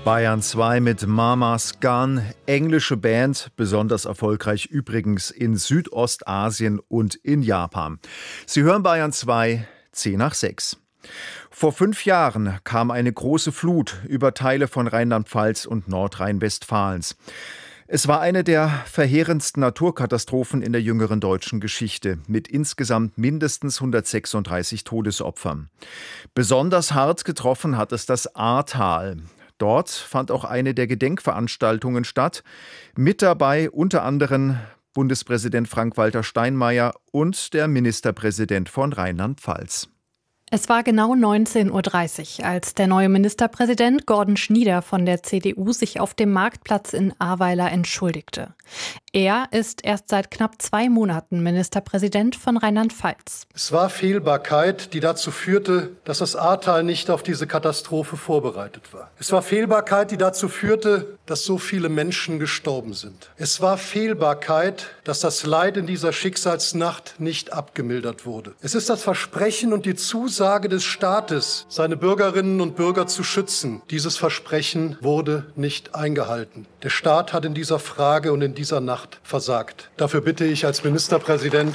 Bayern 2 mit Mama's Gun, englische Band, besonders erfolgreich übrigens in Südostasien und in Japan. Sie hören Bayern 2, 10 nach 6. Vor 5 Jahren kam eine große Flut über Teile von Rheinland-Pfalz und Nordrhein-Westfalens. Es war eine der verheerendsten Naturkatastrophen in der jüngeren deutschen Geschichte, mit insgesamt mindestens 136 Todesopfern. Besonders hart getroffen hat es das Ahrtal. Dort fand auch eine der Gedenkveranstaltungen statt. Mit dabei unter anderem Bundespräsident Frank-Walter Steinmeier und der Ministerpräsident von Rheinland-Pfalz. Es war genau 19:30 Uhr, als der neue Ministerpräsident Gordon Schnieder von der CDU sich auf dem Marktplatz in Ahrweiler entschuldigte. Er ist erst seit knapp 2 Monaten Ministerpräsident von Rheinland-Pfalz. Es war Fehlbarkeit, die dazu führte, dass das Ahrtal nicht auf diese Katastrophe vorbereitet war. Es war Fehlbarkeit, die dazu führte, dass so viele Menschen gestorben sind. Es war Fehlbarkeit, dass das Leid in dieser Schicksalsnacht nicht abgemildert wurde. Es ist das Versprechen und die Zusage des Staates, seine Bürgerinnen und Bürger zu schützen. Dieses Versprechen wurde nicht eingehalten. Der Staat hat in dieser Frage und in dieser Nacht versagt. Dafür bitte ich als Ministerpräsident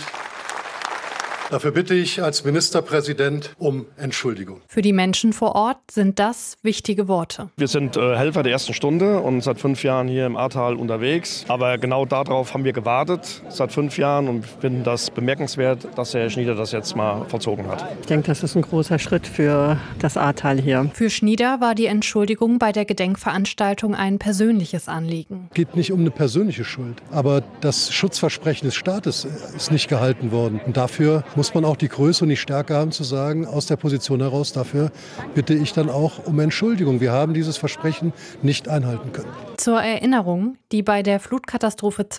um Entschuldigung. Für die Menschen vor Ort sind das wichtige Worte. Wir sind Helfer der ersten Stunde und seit 5 Jahren hier im Ahrtal unterwegs. Aber genau darauf haben wir gewartet seit 5 Jahren und finden das bemerkenswert, dass der Herr Schnieder das jetzt mal vollzogen hat. Ich denke, das ist ein großer Schritt für das Ahrtal hier. Für Schnieder war die Entschuldigung bei der Gedenkveranstaltung ein persönliches Anliegen. Es geht nicht um eine persönliche Schuld, aber das Schutzversprechen des Staates ist nicht gehalten worden. Und dafür muss man auch die Größe und die Stärke haben zu sagen, aus der Position heraus, dafür bitte ich dann auch um Entschuldigung. Wir haben dieses Versprechen nicht einhalten können. Zur Erinnerung, die bei der Flutkatastrophe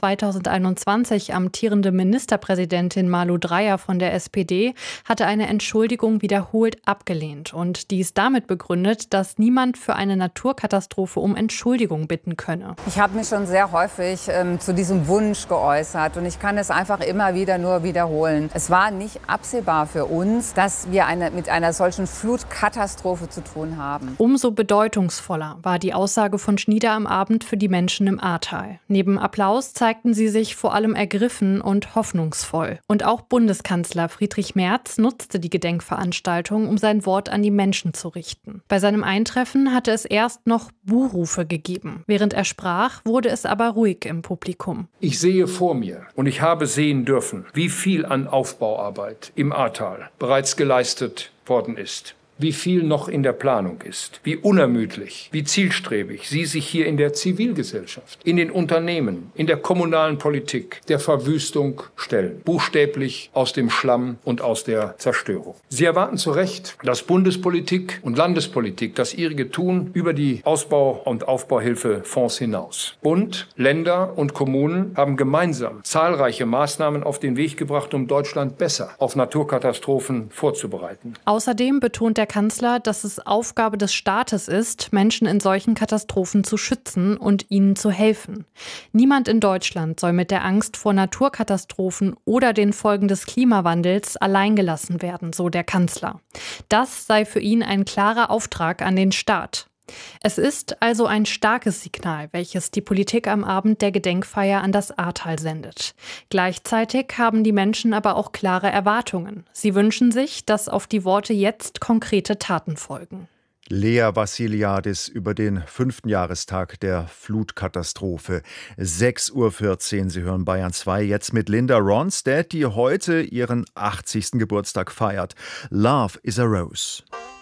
2021 amtierende Ministerpräsidentin Malu Dreyer von der SPD hatte eine Entschuldigung wiederholt abgelehnt und dies damit begründet, dass niemand für eine Naturkatastrophe um Entschuldigung bitten könne. Ich habe mich schon sehr häufig zu diesem Wunsch geäußert und ich kann es einfach immer wieder nur wiederholen. Es war nicht absehbar für uns, dass wir mit einer solchen Flutkatastrophe zu tun haben. Umso bedeutungsvoller war die Aussage von Schnieder am Abend für die Menschen im Ahrtal. Neben Applaus zeigten sie sich vor allem ergriffen und hoffnungsvoll. Und auch Bundeskanzler Friedrich Merz nutzte die Gedenkveranstaltung, um sein Wort an die Menschen zu richten. Bei seinem Eintreffen hatte es erst noch Buhrufe gegeben. Während er sprach, wurde es aber ruhig im Publikum. Ich sehe vor mir und ich habe sehen dürfen, wie viel an Aufbauarbeit im Ahrtal bereits geleistet worden ist. Wie viel noch in der Planung ist, wie unermüdlich, wie zielstrebig Sie sich hier in der Zivilgesellschaft, in den Unternehmen, in der kommunalen Politik der Verwüstung stellen, buchstäblich aus dem Schlamm und aus der Zerstörung. Sie erwarten zu Recht, dass Bundespolitik und Landespolitik das ihrige tun über die Ausbau- und Aufbauhilfefonds hinaus. Bund, Länder und Kommunen haben gemeinsam zahlreiche Maßnahmen auf den Weg gebracht, um Deutschland besser auf Naturkatastrophen vorzubereiten. Außerdem betont der Kanzler, dass es Aufgabe des Staates ist, Menschen in solchen Katastrophen zu schützen und ihnen zu helfen. Niemand in Deutschland soll mit der Angst vor Naturkatastrophen oder den Folgen des Klimawandels alleingelassen werden, so der Kanzler. Das sei für ihn ein klarer Auftrag an den Staat. Es ist also ein starkes Signal, welches die Politik am Abend der Gedenkfeier an das Ahrtal sendet. Gleichzeitig haben die Menschen aber auch klare Erwartungen. Sie wünschen sich, dass auf die Worte jetzt konkrete Taten folgen. Lea Vassiliadis über den 5. Jahrestag der Flutkatastrophe. 6:14 Uhr, Sie hören Bayern 2 jetzt mit Linda Ronstadt, die heute ihren 80. Geburtstag feiert. Love is a Rose.